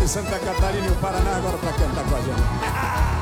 Santa Catarina e o Paraná agora pra cantar com a gente.